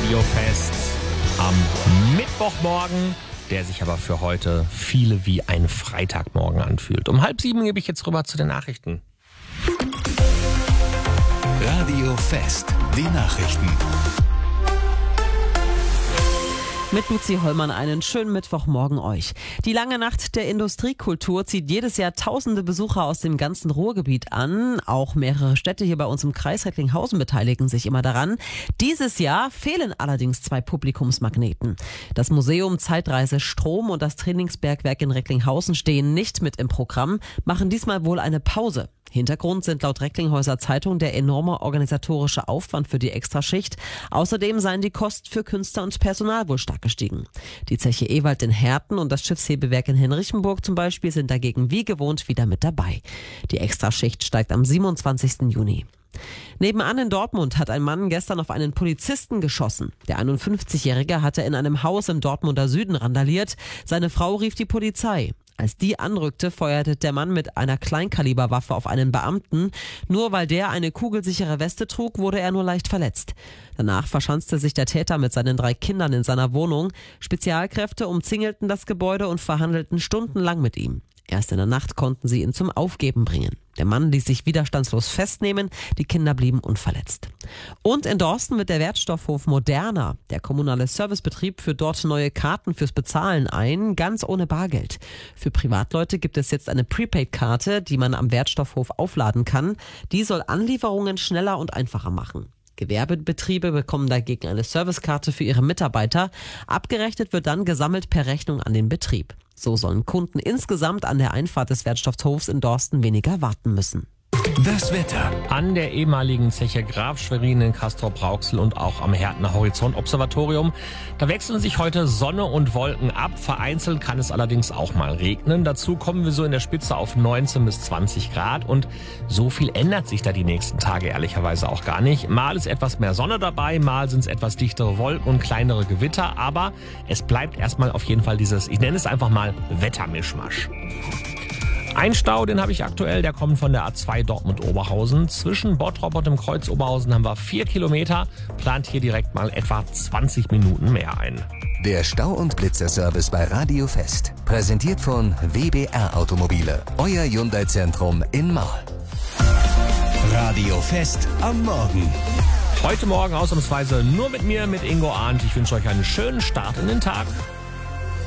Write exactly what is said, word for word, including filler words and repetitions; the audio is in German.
Radiofest am Mittwochmorgen, der sich aber für heute viele wie ein Freitagmorgen anfühlt. Um halb sieben gebe ich jetzt rüber zu den Nachrichten. Radiofest, die Nachrichten. Mit Luzi Hollmann einen schönen Mittwochmorgen euch. Die lange Nacht der Industriekultur zieht jedes Jahr tausende Besucher aus dem ganzen Ruhrgebiet an. Auch mehrere Städte hier bei uns im Kreis Recklinghausen beteiligen sich immer daran. Dieses Jahr fehlen allerdings zwei Publikumsmagneten. Das Museum Zeitreise Strom und das Trainingsbergwerk in Recklinghausen stehen nicht mit im Programm, machen diesmal wohl eine Pause. Hintergrund sind laut Recklinghäuser Zeitung der enorme organisatorische Aufwand für die Extraschicht. Außerdem seien die Kosten für Künstler und Personal wohl stark gestiegen. Die Zeche Ewald in Herten und das Schiffshebewerk in Henrichenburg zum Beispiel sind dagegen wie gewohnt wieder mit dabei. Die Extraschicht steigt am siebenundzwanzigsten Juni. Nebenan in Dortmund hat ein Mann gestern auf einen Polizisten geschossen. Der einundfünfzigjährige hatte in einem Haus im Dortmunder Süden randaliert. Seine Frau rief die Polizei. Als die anrückte, feuerte der Mann mit einer Kleinkaliberwaffe auf einen Beamten. Nur weil der eine kugelsichere Weste trug, wurde er nur leicht verletzt. Danach verschanzte sich der Täter mit seinen drei Kindern in seiner Wohnung. Spezialkräfte umzingelten das Gebäude und verhandelten stundenlang mit ihm. Erst in der Nacht konnten sie ihn zum Aufgeben bringen. Der Mann ließ sich widerstandslos festnehmen, die Kinder blieben unverletzt. Und in Dorsten wird der Wertstoffhof moderner. Der kommunale Servicebetrieb führt dort neue Karten fürs Bezahlen ein, ganz ohne Bargeld. Für Privatleute gibt es jetzt eine Prepaid-Karte, die man am Wertstoffhof aufladen kann. Die soll Anlieferungen schneller und einfacher machen. Gewerbebetriebe bekommen dagegen eine Servicekarte für ihre Mitarbeiter. Abgerechnet wird dann gesammelt per Rechnung an den Betrieb. So sollen Kunden insgesamt an der Einfahrt des Wertstoffhofs in Dorsten weniger warten müssen. Das Wetter. An der ehemaligen Zeche Graf Schwerin in Castrop-Rauxel und auch am Hertener Horizont-Observatorium. Da wechseln sich heute Sonne und Wolken ab. Vereinzelt kann es allerdings auch mal regnen. Dazu kommen wir so in der Spitze auf neunzehn bis zwanzig Grad. Und so viel ändert sich da die nächsten Tage ehrlicherweise auch gar nicht. Mal ist etwas mehr Sonne dabei, mal sind es etwas dichtere Wolken und kleinere Gewitter. Aber es bleibt erstmal auf jeden Fall dieses, ich nenne es einfach mal Wettermischmasch. Ein Stau, den habe ich aktuell, der kommt von der A zwei Dortmund-Oberhausen. Zwischen Bottrop und dem Kreuz Oberhausen haben wir vier Kilometer, plant hier direkt mal etwa zwanzig Minuten mehr ein. Der Stau- und Blitzerservice bei Radiofest. Präsentiert von W B R Automobile, euer Hyundai-Zentrum in Marl. Radiofest am Morgen. Heute Morgen ausnahmsweise nur mit mir, mit Ingo Arndt. Ich wünsche euch einen schönen Start in den Tag.